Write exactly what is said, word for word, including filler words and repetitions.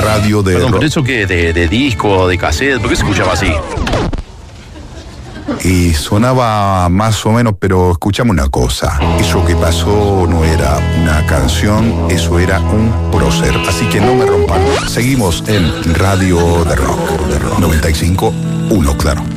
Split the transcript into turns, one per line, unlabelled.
radio de
Perdón,
rock.
¿pero eso qué? ¿De, de disco, de cassette? ¿Por qué se escuchaba así?
Y sonaba más o menos, pero escuchame una cosa. Eso que pasó no era una canción, eso era un prócer. Así que no me rompan. Seguimos en Radio de Rock, de Rock noventa y cinco punto uno, claro.